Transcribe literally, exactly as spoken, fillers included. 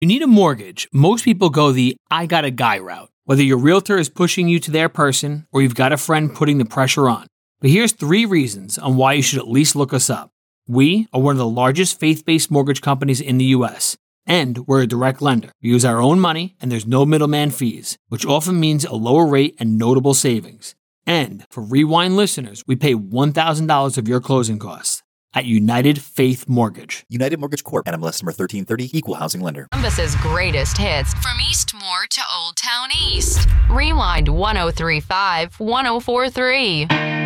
You need a mortgage. Most people go the I got a guy route, whether your realtor is pushing you to their person or you've got a friend putting the pressure on. But here's three reasons on why you should at least look us up. We are one of the largest faith-based mortgage companies in the U S, and we're a direct lender. We use our own money, and there's no middleman fees, which often means a lower rate and notable savings. And for Rewind listeners, we pay one thousand dollars of your closing costs at United Faith Mortgage. United Mortgage Corp. N M L S number thirteen thirty, Equal Housing Lender. Columbus's greatest hits. From Eastmore to Old Town East. Rewind one oh three point five, one oh four point three.